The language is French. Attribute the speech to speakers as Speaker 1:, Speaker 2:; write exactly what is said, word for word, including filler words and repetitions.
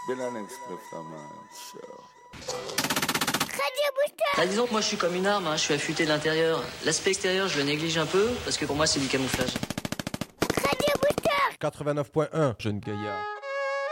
Speaker 1: been an expressive man show.
Speaker 2: Bah, disons que moi je suis comme une arme, hein, je suis affûté de l'intérieur. L'aspect extérieur je le néglige un peu parce que pour moi c'est du camouflage.
Speaker 3: quatre-vingt-neuf point un, Jeune Gaillard.